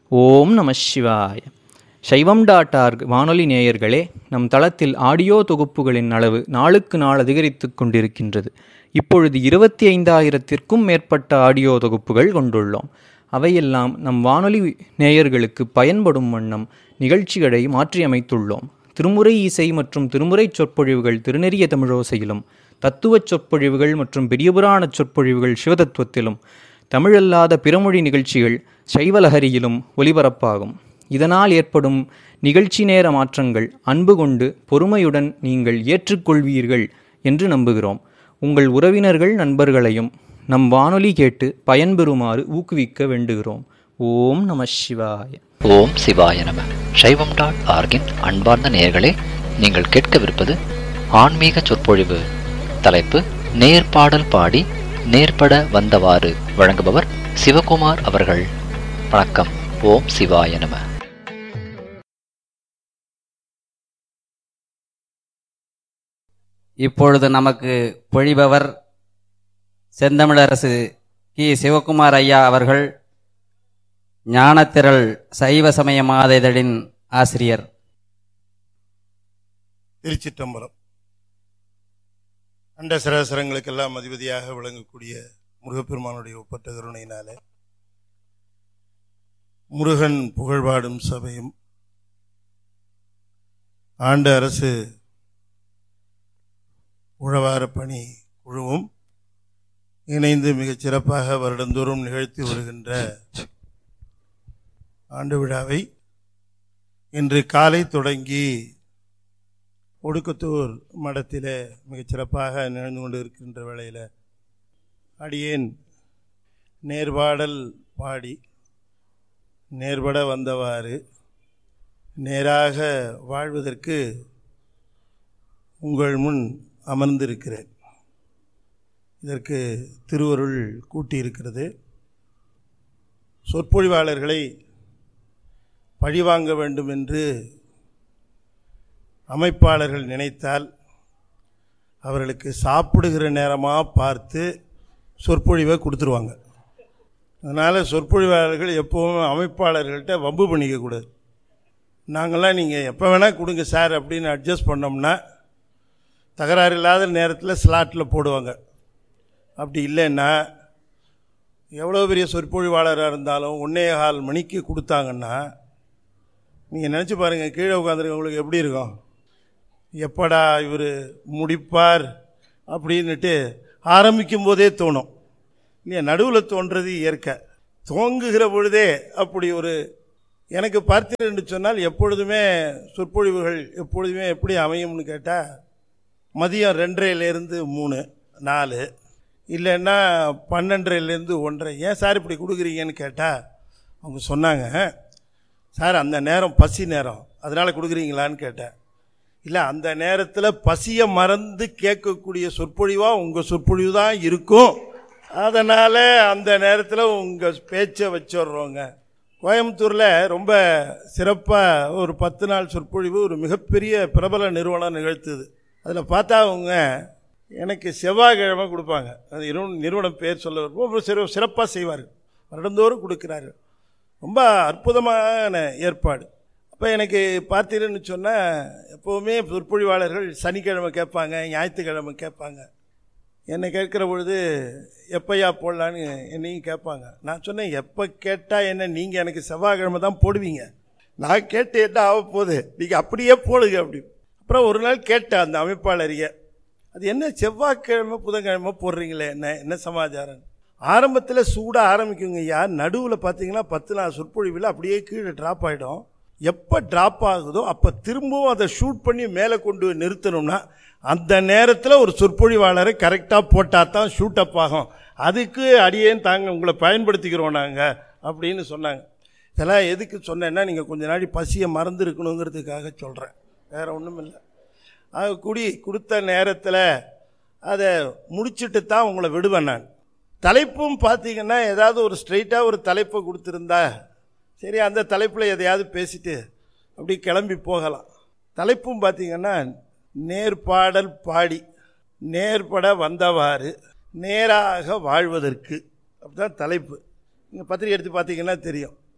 ஓம் நம சிவாய. சைவம்.org வானொலி நேயர்களே, நம் தளத்தில் ஆடியோ தொகுப்புகளின் அளவு நாளுக்கு நாள் அதிகரித்து கொண்டிருக்கின்றது. இப்பொழுது 25,000த்திற்கும் மேற்பட்ட ஆடியோ தொகுப்புகள் கொண்டுள்ளோம். அவையெல்லாம் நம் வானொலி நேயர்களுக்கு பயன்படும் வண்ணம் நிகழ்ச்சிகளை மாற்றியமைத்துள்ளோம். திருமுறை இசை மற்றும் திருமுறை சொற்பொழிவுகள் திருநெறிய தமிழோசையிலும், தத்துவச் சொற்பொழிவுகள் மற்றும் பெரியபுராண சொற்பொழிவுகள் சிவதத்துவத்திலும், தமிழல்லாத பிறமொழி நிகழ்ச்சிகள் சைவலஹரியிலும் ஒலிபரப்பாகும். இதனால் ஏற்படும் நிகழ்ச்சி நேர மாற்றங்கள் அன்பு கொண்டு பொறுமையுடன் நீங்கள் ஏற்றுக்கொள்வீர்கள் என்று நம்புகிறோம். உங்கள் உறவினர்கள் நண்பர்களையும் நம் வானொலி கேட்டு பயன்பெறுமாறு ஊக்குவிக்க வேண்டுகிறோம். ஓம் நம சிவாய. ஓம் சிவாய நம. சைவம்.org-இன் அன்பார்ந்த நேயர்களே, நீங்கள் கேட்கவிருப்பது ஆன்மீக சொற்பொழிவு. தலைப்பு நேர்பாடல் பாடி நேர்பட வந்தவாறு. வழங்குபவர் சிவகுமார் அவர்கள். வணக்கம். ஓம் சிவாய நம. இப்பொழுது நமக்கு பொழிபவர் செந்தமிழரசு கி. சிவகுமார் ஐயா அவர்கள், ஞானத்திரள் சைவ சமய மாத இதழின் ஆசிரியர். திருச்சிற்றம்பலம். அண்ட சராசரங்களுக்கெல்லாம் அதிபதியாக விளங்கக்கூடிய முருகப்பெருமானுடைய ஒப்பற்ற கருணையினாலே முருகன் புகழ்பாடும் சபையும் ஆண்ட அரசு உழவார பணி குழுவும் இணைந்து மிகச் சிறப்பாக வருடந்தோறும் நிகழ்த்தி வருகின்ற ஆண்டு விழாவை இன்று காலை தொடங்கி ஒடுக்கத்தூர் மடத்தில் மிகச் சிறப்பாக நிகழ்ந்து கொண்டு இருக்கின்ற வேளையில் அடியேன் நேர்பாடல் பாடி நேர்பட வந்தவாறு நேராக வாழ்வதற்கு உங்கள் முன் அமர்ந்திருக்கிறேன். இதற்கு திருவருள் கூட்டியிருக்கிறது. சொற்பொழிவாளர்களை பழிவாங்க வேண்டும் என்று அமைப்பாளர்கள் நினைத்தால் அவர்களுக்கு சாப்பிடுகிற நேரமாக பார்த்து சொற்பொழிவை கொடுத்துருவாங்க. அதனால் சொற்பொழிவாளர்கள் எப்போவும் அமைப்பாளர்கள்ட்ட வம்பு பண்ணிக்கக்கூடாது. நாங்கள்லாம் நீங்கள் எப்போ வேணால் கொடுங்க சார் அப்படின்னு அட்ஜஸ்ட் பண்ணோம்னா தகராறு இல்லாத நேரத்தில் ஸ்லாட்டில் போடுவாங்க. அப்படி இல்லைன்னா எவ்வளோ பெரிய சொற்பொழிவாளராக இருந்தாலும் 1.25 மணிக்கு கொடுத்தாங்கன்னா நீங்கள் நினச்சி பாருங்கள், கீழே உட்காந்துருக்கவங்களுக்கு எப்படி இருக்கும்? எப்படா இவர் முடிப்பார் அப்படின்னுட்டு ஆரம்பிக்கும் போதே தோணும் இல்லையா? நடுவில் தோன்றது இயற்கை. துவங்குகிற பொழுதே அப்படி ஒரு எனக்கு பார்த்தீங்கன்னு சொன்னால் எப்பொழுதுமே சொற்பொழிவுகள் எப்பொழுதுமே எப்படி அமையும்னு கேட்டால் மதியம் 2:30லேருந்து 3, 4 இல்லைன்னா 12:30லேருந்து 1:30. ஏன் சார் இப்படி கொடுக்குறீங்கன்னு கேட்டால் அவங்க சொன்னாங்க, சார் அந்த நேரம் பசி நேரம் அதனால் கொடுக்குறீங்களான்னு கேட்டேன். இல்லை, அந்த நேரத்தில் பசியை மறந்து கேட்கக்கூடிய சொற்பொழிவாக உங்கள் சொற்பொழிவு தான் இருக்கும். அதனால் அந்த நேரத்தில் உங்கள் பேச்சை வச்சிடுறோங்க. கோயம்புத்தூரில் ரொம்ப சிறப்பாக ஒரு 10 நாள் சொற்பொழிவு ஒரு மிகப்பெரிய பிரபல நிறுவனம் நிகழ்த்துது. அதில் பார்த்தா அவங்க எனக்கு செவ்வாய்க்கிழமை கொடுப்பாங்க. அது நிறுவனம் பேர் சொல்ல ரொம்ப சிறப்பாக செய்வார்கள். வருடந்தோறும் கொடுக்குறாரு. ரொம்ப அற்புதமான ஏற்பாடு. அப்போ எனக்கு பார்த்தீங்கன்னு சொன்னால் எப்போவுமே சொற்பொழிவாளர்கள் சனிக்கிழமை கேட்பாங்க, ஞாயிற்றுக்கிழமை கேட்பாங்க. என்னை கேட்குற பொழுது எப்போயா போடலான்னு என்னையும் கேட்பாங்க. நான் சொன்னேன், எப்போ கேட்டால் என்ன, நீங்கள் எனக்கு செவ்வாய்க்கிழமை தான் போடுவீங்க, நான் கேட்டு என்ன ஆக போகுது, நீங்கள் அப்படியே போடுங்க அப்படி. அப்புறம் ஒரு நாள் கேட்டேன் அந்த அமைப்பாளரிய, அது என்ன செவ்வாய்க்கிழமை புதன்கிழமை போடுறீங்களே, என்ன சமாச்சாரம்? ஆரம்பத்தில் சூடாக ஆரம்பிக்குங்க ஐயா, நடுவில் பார்த்தீங்கன்னா 10 நாள் சொற்பொழிவில் அப்படியே கீழே ட்ராப் ஆகிடும். எப்போ ட்ராப் ஆகுதோ அப்போ திரும்பவும் அதை ஷூட் பண்ணி மேலே கொண்டு நிறுத்தணும்னா அந்த நேரத்தில் ஒரு சொற்பொழிவாளரை கரெக்டாக போட்டால் தான் ஷூட் அப் ஆகும். அதுக்கு அடியேன் தாங்க உங்களை பயன்படுத்திக்கிறோம் நாங்கள் அப்படின்னு சொன்னாங்க. இதெல்லாம் எதுக்கு சொன்னேன்னா, நீங்கள் கொஞ்ச நாள் பசியை மறந்து இருக்கணுங்கிறதுக்காக சொல்கிறேன், வேறு ஒன்றும் இல்லை. அது கொடுத்த நேரத்தில் அதை முடிச்சுட்டு தான் உங்களை விடுவேன் நான். தலைப்பும் பார்த்தீங்கன்னா ஏதாவது ஒரு ஸ்ட்ரைட்டாக ஒரு தலைப்பை கொடுத்துருந்தா சரி, அந்த தலைப்பில் எதையாவது பேசிட்டு அப்படி கிளம்பி போகலாம். தலைப்பும் பார்த்தீங்கன்னா நேர்பாடல் பாடி நேர்பட வந்தவாறு நேராக வாழ்வதற்கு, அப்படிதான் தலைப்பு. நீங்கள் பத்திரிகை எடுத்து பார்த்தீங்கன்னா தெரியும்.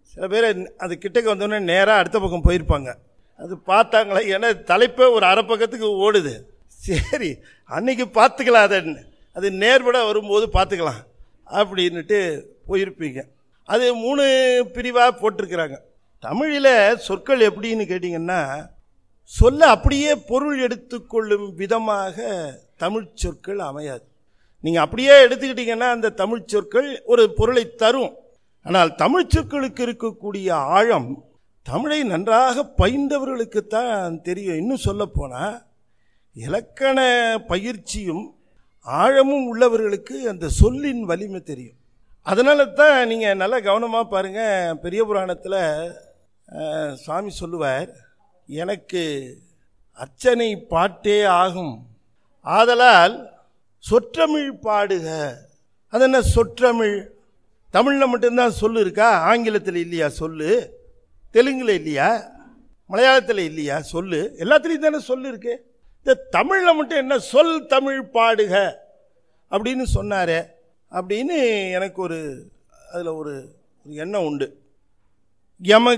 சில பேர் அது கிட்டக்கு வந்தோடனே நேராக அடுத்த பக்கம் போயிருப்பாங்க. அது பார்த்தாங்களே, ஏன்னா தலைப்பே ஒரு அரை பக்கத்துக்கு ஓடுது. சரி அன்னைக்கு பார்த்துக்கலாம், அது நேர்பட வரும்போது பார்த்துக்கலாம் அப்படின்ட்டு போயிருப்பீங்க. அது 3 பிரிவாக போட்டிருக்கிறாங்க. தமிழில் சொற்கள் எப்படின்னு கேட்டிங்கன்னா, சொல்ல அப்படியே பொருள் எடுத்துக்கொள்ளும் விதமாக தமிழ் சொற்கள் அமையாது. நீங்கள் அப்படியே எடுத்துக்கிட்டிங்கன்னா அந்த தமிழ் சொற்கள் ஒரு பொருளை தரும். ஆனால் தமிழ் சொற்களுக்கு இருக்கக்கூடிய ஆழம் தமிழை நன்றாக பயின்றவர்களுக்குத்தான் தெரியும். இன்னும் சொல்லப்போனால் இலக்கண பயிற்சியும் ஆழமும் உள்ளவர்களுக்கு அந்த சொல்லின் வலிமை தெரியும். அதனால தான் நீங்கள் நல்லா கவனமாக பாருங்கள். பெரிய புராணத்தில் சுவாமி சொல்லுவார், எனக்கு அர்ச்சனை பாட்டே ஆகும், ஆதலால் சொற்றமிழ் பாடுக. அது என்ன சொற்றமிழ்? தமிழில் மட்டும்தான் சொல்லு இருக்கா? ஆங்கிலத்தில் இல்லையா சொல்லு? தெலுங்கில் இல்லையா? மலையாளத்தில் இல்லையா சொல்லு? எல்லாத்துலேயும் தானே சொல்லு இருக்கு. இந்த தமிழில் மட்டும் என்ன சொல் தமிழ் பாடுக அப்படின்னு சொன்னாரே அப்படின்னு எனக்கு அதில் ஒரு எண்ணம் உண்டு.